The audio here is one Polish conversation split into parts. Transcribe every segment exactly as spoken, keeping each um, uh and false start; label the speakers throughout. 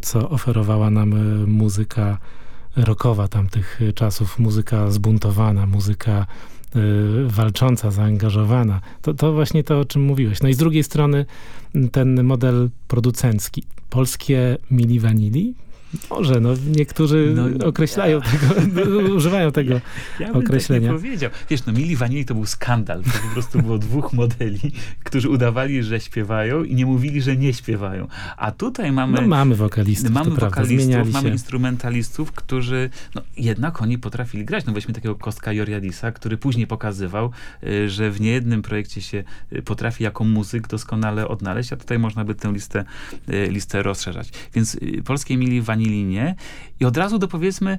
Speaker 1: co oferowała nam muzyka rockowa tamtych czasów, muzyka zbuntowana, muzyka y, walcząca, zaangażowana. To, to właśnie to, o czym mówiłeś. No i z drugiej strony ten model producencki. Polskie Milli Vanilli? Może, no niektórzy no, określają ja. tego, używają tego
Speaker 2: ja, ja
Speaker 1: określenia.
Speaker 2: Ja bym tak nie powiedział. Wiesz, no Milli Vanilli to był skandal. To po prostu było dwóch modeli, którzy udawali, że śpiewają i nie mówili, że nie śpiewają. A tutaj mamy...
Speaker 1: No mamy wokalistów,
Speaker 2: Mamy
Speaker 1: to
Speaker 2: wokalistów,
Speaker 1: prawda,
Speaker 2: mamy
Speaker 1: się.
Speaker 2: instrumentalistów, którzy, no jednak oni potrafili grać. No weźmy takiego Kostka Joriadisa, który później pokazywał, y, że w niejednym projekcie się y, potrafi jako muzyk doskonale odnaleźć, a tutaj można by tę listę, y, listę rozszerzać. Więc y, polskie Milli Vanilli nie. I od razu dopowiedzmy,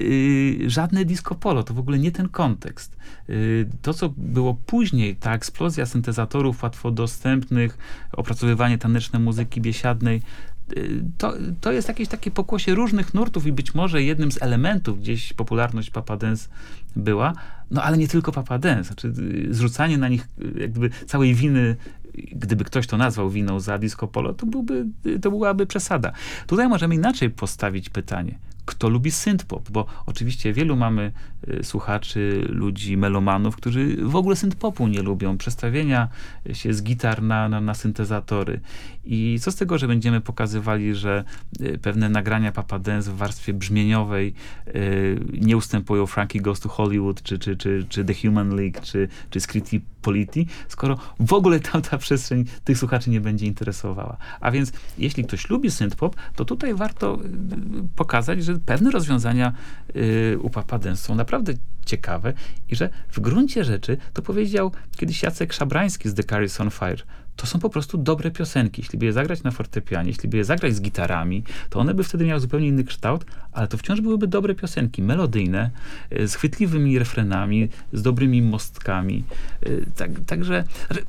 Speaker 2: yy, żadne disco polo, to w ogóle nie ten kontekst. Yy, to, co było później, ta eksplozja syntezatorów łatwodostępnych, opracowywanie tanecznej muzyki biesiadnej, yy, to, to jest jakieś takie pokłosie różnych nurtów i być może jednym z elementów gdzieś popularność Papa Dance była, no ale nie tylko Papa Dance. Znaczy, yy, zrzucanie na nich yy, jakby całej winy, gdyby ktoś to nazwał winą za disco polo, to, byłby, to byłaby przesada. Tutaj możemy inaczej postawić pytanie. Kto lubi synthpop? Bo oczywiście wielu mamy y, słuchaczy, ludzi, melomanów, którzy w ogóle synthpopu nie lubią. Przestawienia się z gitar na, na, na syntezatory. I co z tego, że będziemy pokazywali, że y, pewne nagrania Papa Dance w warstwie brzmieniowej y, nie ustępują Frankie Goes to Hollywood, czy, czy, czy, czy The Human League, czy, czy Scritti Politti, skoro w ogóle tamta przestrzeń tych słuchaczy nie będzie interesowała. A więc jeśli ktoś lubi synthpop, to tutaj warto y, pokazać, że pewne rozwiązania y, u Papa Dance są naprawdę ciekawe i że w gruncie rzeczy, to powiedział kiedyś Jacek Szabrański z The Carries on Fire, to są po prostu dobre piosenki. Jeśli by je zagrać na fortepianie, jeśli by je zagrać z gitarami, to one by wtedy miały zupełnie inny kształt, ale to wciąż byłyby dobre piosenki, melodyjne, y, z chwytliwymi refrenami, z dobrymi mostkami. Y, tak, także,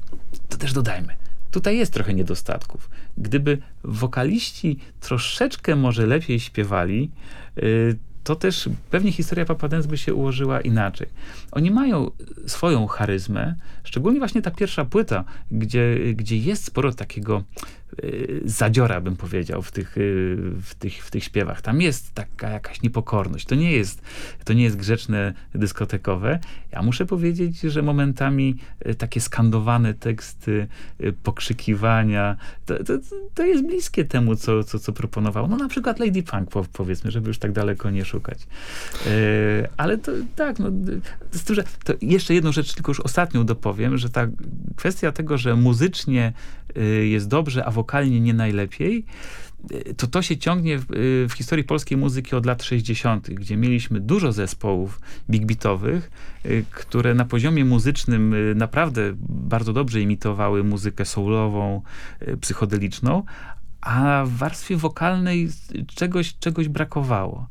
Speaker 2: to też dodajmy, tutaj jest trochę niedostatków. Gdyby wokaliści troszeczkę może lepiej śpiewali, yy, to też pewnie historia Papa Dance by się ułożyła inaczej. Oni mają swoją charyzmę, szczególnie właśnie ta pierwsza płyta, gdzie, gdzie jest sporo takiego yy, zadziora, bym powiedział, w tych, yy, w, tych, w tych śpiewach. Tam jest taka jakaś niepokorność. To nie jest, to nie jest grzeczne dyskotekowe. Ja muszę powiedzieć, że momentami yy, takie skandowane teksty, yy, pokrzykiwania, to, to, to jest bliskie temu, co, co, co proponował. No na przykład Lady Punk, powiedzmy, żeby już tak daleko nie szukać. Yy, ale to tak, no, z tym, że to jeszcze jedną rzecz tylko już ostatnią dopowiem, że ta kwestia tego, że muzycznie yy, jest dobrze, a wokalnie nie najlepiej, yy, to to się ciągnie w, yy, w historii polskiej muzyki od lat sześćdziesiątych, gdzie mieliśmy dużo zespołów big beatowych, yy, które na poziomie muzycznym yy, naprawdę bardzo dobrze imitowały muzykę soulową, yy, psychodeliczną, a w warstwie wokalnej czegoś, czegoś brakowało.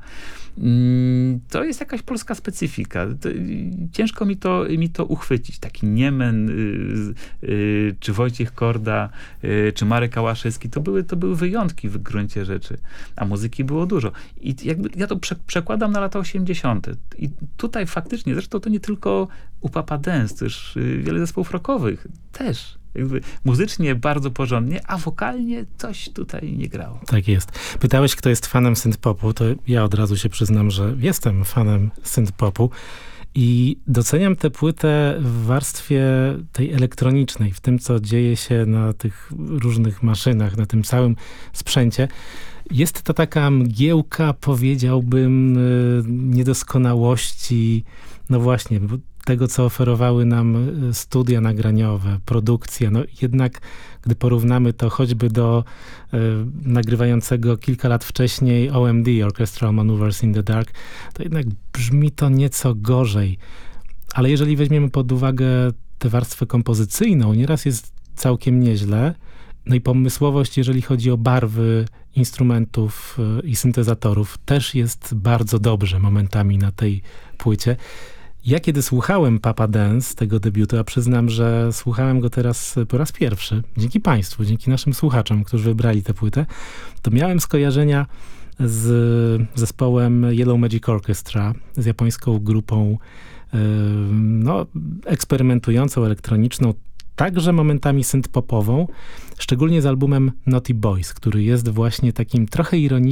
Speaker 2: To jest jakaś polska specyfika. To, ciężko mi to, mi to uchwycić. Taki Niemen, yy, yy, czy Wojciech Korda, yy, czy Marek Ałaszewski, to były, to były wyjątki w gruncie rzeczy. A muzyki było dużo. I jakby ja to prze, przekładam na lata osiemdziesiąte. I tutaj faktycznie, zresztą to nie tylko u Papa Dance, też yy, wiele zespołów rockowych też. Jakby muzycznie bardzo porządnie, a wokalnie coś tutaj nie grało.
Speaker 1: Tak jest. Pytałeś, kto jest fanem synthpopu, to ja od razu się przyznam, że jestem fanem synthpopu i doceniam tę płytę w warstwie tej elektronicznej, w tym, co dzieje się na tych różnych maszynach, na tym całym sprzęcie. Jest to taka mgiełka, powiedziałbym, niedoskonałości, no właśnie, bo tego, co oferowały nam studia nagraniowe, produkcja. No jednak, gdy porównamy to choćby do e, nagrywającego kilka lat wcześniej O M D, Orchestral Maneuvers in the Dark, to jednak brzmi to nieco gorzej. Ale jeżeli weźmiemy pod uwagę tę warstwę kompozycyjną, nieraz jest całkiem nieźle. No i pomysłowość, jeżeli chodzi o barwy instrumentów i syntezatorów, też jest bardzo dobrze momentami na tej płycie. Ja kiedy słuchałem Papa Dance, tego debiutu, a przyznam, że słuchałem go teraz po raz pierwszy, dzięki państwu, dzięki naszym słuchaczom, którzy wybrali tę płytę, to miałem skojarzenia z zespołem Yellow Magic Orchestra, z japońską grupą yy, no, eksperymentującą, elektroniczną, także momentami synth-popową, szczególnie z albumem Naughty Boys, który jest właśnie takim trochę ironicznym